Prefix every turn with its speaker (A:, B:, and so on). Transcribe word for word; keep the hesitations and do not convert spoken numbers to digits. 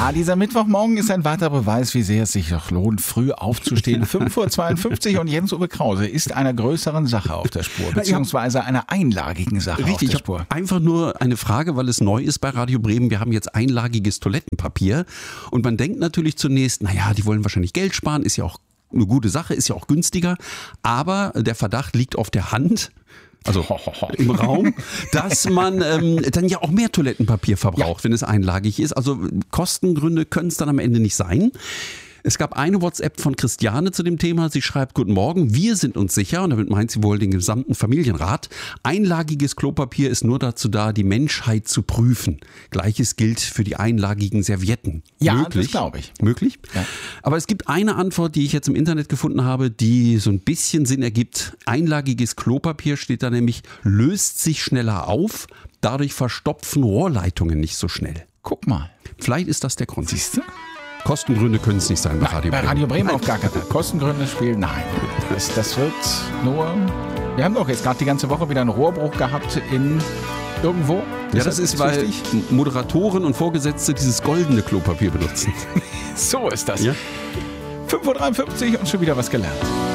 A: Ja, dieser Mittwochmorgen ist ein weiterer Beweis, wie sehr es sich doch lohnt, früh aufzustehen. fünf Uhr zweiundfünfzig und Jens-Uwe Krause ist einer größeren Sache auf der Spur, beziehungsweise einer einlagigen Sache
B: Richtig,
A: auf der
B: ich
A: Spur.
B: habe einfach nur eine Frage, weil es neu ist bei Radio Bremen. Wir haben jetzt einlagiges Toilettenpapier und man denkt natürlich zunächst, naja, die wollen wahrscheinlich Geld sparen, ist ja auch eine gute Sache, ist ja auch günstiger, aber der Verdacht liegt auf der Hand, also im Raum, dass man ähm, dann ja auch mehr Toilettenpapier verbraucht, ja. wenn es einlagig ist. Also Kostengründe können es dann am Ende nicht sein. Es gab eine WhatsApp von Christiane zu dem Thema. Sie schreibt, guten Morgen, wir sind uns sicher, und damit meint sie wohl den gesamten Familienrat, einlagiges Klopapier ist nur dazu da, die Menschheit zu prüfen. Gleiches gilt für die einlagigen Servietten.
A: Ja,
B: Möglich?
A: das glaube ich.
B: Möglich?
A: Ja.
B: Aber es gibt eine Antwort, die ich jetzt im Internet gefunden habe, die so ein bisschen Sinn ergibt. Einlagiges Klopapier, steht da nämlich, löst sich schneller auf, dadurch verstopfen Rohrleitungen nicht so schnell.
A: Guck mal.
B: Vielleicht ist das der Grund.
A: Siehst du?
B: Kostengründe können es nicht sein bei
A: Nein,
B: Radio
A: bei
B: Bremen.
A: Radio Bremen auf gar keinen Fall. Kostengründe spielen, nein. Das, das wird nur... Wir haben doch jetzt gerade die ganze Woche wieder einen Rohrbruch gehabt in irgendwo.
B: Ja, das, das ist, weil wichtig? Moderatoren und Vorgesetzte dieses goldene Klopapier benutzen.
A: So ist das.
B: Ja?
A: fünf Uhr dreiundfünfzig und schon wieder was gelernt.